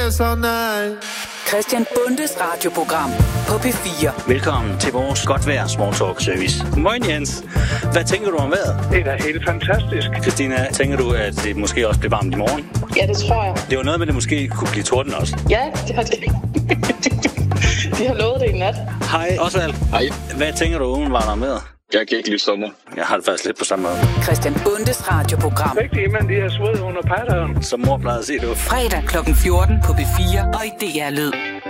Christian Bundes radioprogram på P4. Velkommen til vores godt vejr small talk service. Moin Jens. Hvad tænker du om vejret? Det er da helt fantastisk. Christina, tænker du, at det måske også bliver varmt i morgen? Ja, det tror jeg. Det var noget med, at det måske kunne blive torden også. Ja, det har det. De har lovet det i nat. Hej, Osvald. Hej. Hvad tænker du umiddelbart om vejret? Jeg kan ikke lide sommer. Jeg har det faktisk lidt på samme måde. Christian Bundes radioprogram. Rigtig, men de har sved under patteren. Som mor plejede at sige, det var Fredag kl. 14 på P4 og i DR Lyd.